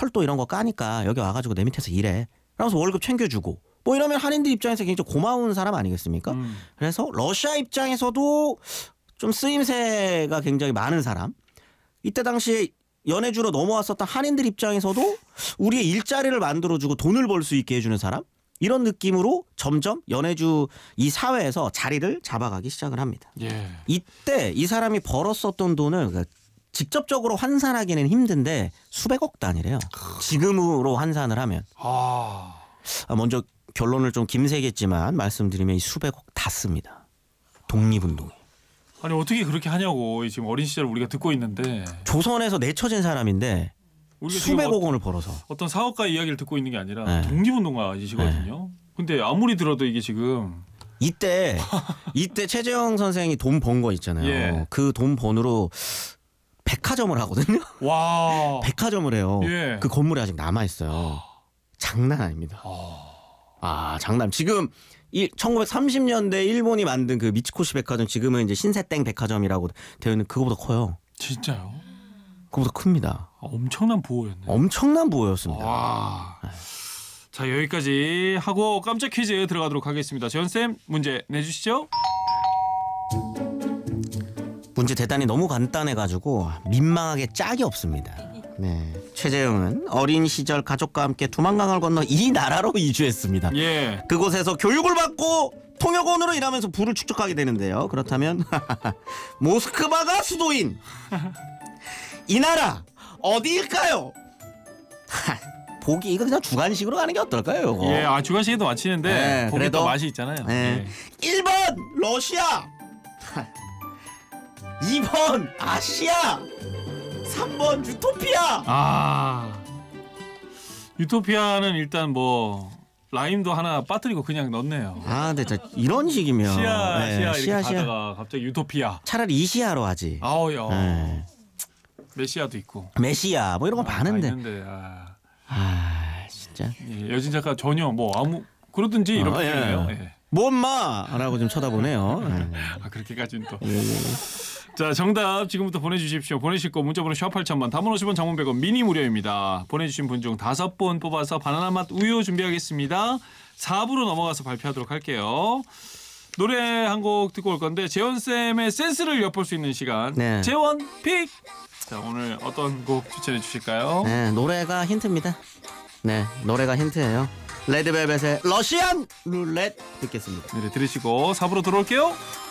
철도 이런 거 까니까 여기 와가지고 내 밑에서 일해. 그러면서 월급 챙겨주고 뭐 이러면 한인들 입장에서 굉장히 고마운 사람 아니겠습니까? 그래서 러시아 입장에서도 좀 쓰임새가 굉장히 많은 사람. 이때 당시에 연해주로 넘어왔었던 한인들 입장에서도 우리의 일자리를 만들어주고 돈을 벌 수 있게 해주는 사람. 이런 느낌으로 점점 연해주 이 사회에서 자리를 잡아가기 시작을 합니다. 예. 이때 이 사람이 벌었었던 돈을 직접적으로 환산하기는 힘든데 수백억 단위래요. 지금으로 환산을 하면. 먼저 결론을 좀 김새겠지만 말씀드리면 이 수백억 다 씁니다. 독립운동에. 아니 어떻게 그렇게 하냐고. 지금 어린 시절 우리가 듣고 있는데. 조선에서 내쳐진 사람인데 수백억 원을 벌어서. 어떤 사업가 이야기를 듣고 있는 게 아니라 네. 독립운동가이시거든요. 근데 아무리 들어도 이게 지금. 이때 최재형 선생이 돈 번 거 있잖아요. 예. 그 돈 번으로 백화점을 하거든요. 와. 백화점을 해요. 예. 그 건물이 아직 남아 있어요. 장난 아닙니다. 장난. 지금 1930년대 일본이 만든 그 미츠코시 백화점 지금은 이제 신세땡 백화점이라고 되어 있는 그거보다 커요. 진짜요? 그거보다 큽니다. 엄청난 부호였네요. 엄청난 부호였습니다. 와. 자 여기까지 하고 깜짝 퀴즈 들어가도록 하겠습니다. 재현쌤 문제 내주시죠. 문제 대단히 너무 간단해가지고 민망하게 짝이 없습니다. 네, 최재형은 어린 시절 가족과 함께 두만강을 건너 이 나라로 이주했습니다. 예. 그곳에서 교육을 받고 통역원으로 일하면서 부를 축적하게 되는데요. 그렇다면 모스크바가 수도인 이 나라 어디일까요? 보기 이거 그냥 주관식으로 가는 게 어떨까요? 이거? 예, 주관식에도 맞히는데 네, 거기 그래도 또 맛이 있잖아요. 네. 예. 1번 러시아 2번 아시아 3번 유토피아. 유토피아는 일단 뭐 라임도 하나 빠뜨리고 그냥 넣네요. 근데 이런 식이면 시아 이렇게 시아. 가다가 갑자기 유토피아. 차라리 이시아로 하지. 아우야. 네. 메시아도 있고. 메시아 뭐 이런 거 많은데. 있는데, 진짜. 예, 여진 작가 전혀 뭐 그러든지 이렇게 해요. 예. 뭐 엄마라고 좀 쳐다보네요. 그렇게까지는 또. 예. 자, 정답 지금부터 보내주십시오. 보내실 거 문자번호 샵 8000번, 단문 50원, 장문 100원, 미니 무료입니다. 보내주신 분 중 5분 뽑아서 바나나 맛 우유 준비하겠습니다. 4부로 넘어가서 발표하도록 할게요. 노래 한 곡 듣고 올 건데 재원쌤의 센스를 엿볼 수 있는 시간. 네. 재원 픽! 자, 오늘 어떤 곡 추천해 주실까요? 네, 노래가 힌트입니다. 네, 노래가 힌트예요. 레드벨벳의 러시안 룰렛 듣겠습니다. 네, 들으시고 4부로 돌아올게요.